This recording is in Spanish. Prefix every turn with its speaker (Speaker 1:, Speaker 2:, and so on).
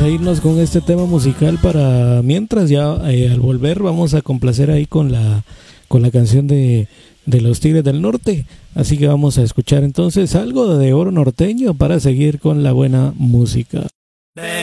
Speaker 1: a irnos con este tema musical para mientras ya al volver vamos a complacer ahí con la canción de los Tigres del Norte. Así que vamos a escuchar entonces algo de oro norteño para seguir con la buena música.